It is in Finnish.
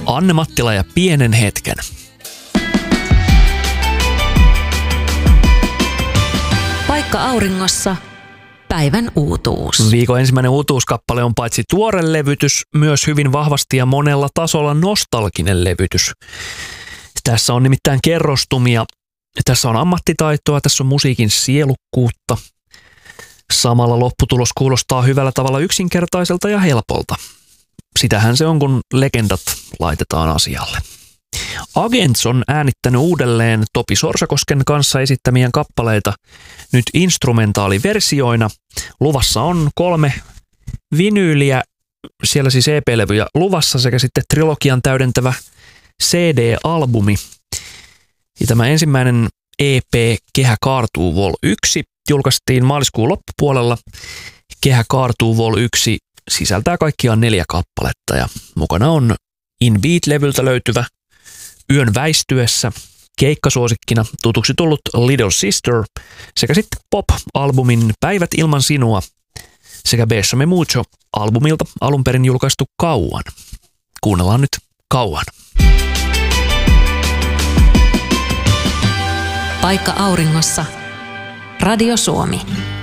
Anne Mattila ja Pienen hetken. Paikka auringossa. Päivän uutuus. Viikon ensimmäinen uutuuskappale on paitsi tuore levytys, myös hyvin vahvasti ja monella tasolla nostalginen levytys. Tässä on nimittäin kerrostumia, tässä on ammattitaitoa, tässä on musiikin sielukkuutta. Samalla lopputulos kuulostaa hyvällä tavalla yksinkertaiselta ja helpolta. Sitähän se on, kun legendat laitetaan asialle. Agents on äänittänyt uudelleen Topi Sorsakosken kanssa esittämien kappaleita nyt instrumentaaliversioina. Luvassa on 3 vinyyliä, siellä siis EP-levyjä luvassa sekä sitten trilogian täydentävä CD-albumi. Ja tämä ensimmäinen EP Kehä kaartuu Vol. 1 julkaistiin maaliskuun loppupuolella. Kehä kaartuu Vol. 1 sisältää kaikkiaan 4 kappaletta ja mukana on In Beat-levyltä löytyvä Yön väistyessä keikkasuosikkina tutuksi tullut Little Sister sekä sitten Pop-albumin Päivät ilman sinua sekä Bésame Mucho-albumilta alun perin julkaistu Kauan. Kuunnellaan nyt Kauan. Paikka auringossa. Radio Suomi.